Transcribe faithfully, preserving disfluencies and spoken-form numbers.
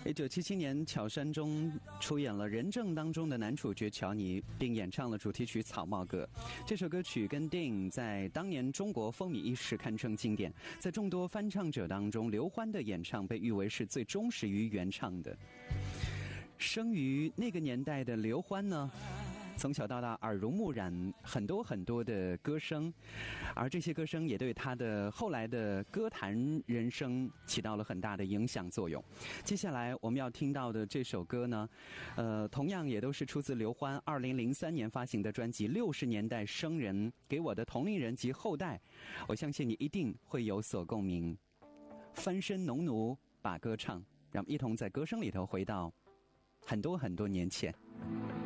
一九七七年，巧山中出演了《人证》当中的男主角乔尼，并演唱了主题曲《草帽歌》。这首歌曲跟电影在当年中国风靡一时，堪称经典。在众多翻唱者当中，刘欢的演唱被誉为是最忠实于原唱的。生于那个年代的刘欢呢，从小到大耳濡目染很多很多的歌声，而这些歌声也对他的后来的歌坛人生起到了很大的影响作用。接下来我们要听到的这首歌呢，呃，同样也都是出自刘欢二零零三年发行的专辑《六十年代生人给我的同龄人及后代》，我相信你一定会有所共鸣。翻身农奴把歌唱，让我们一同在歌声里头回到很多很多年前。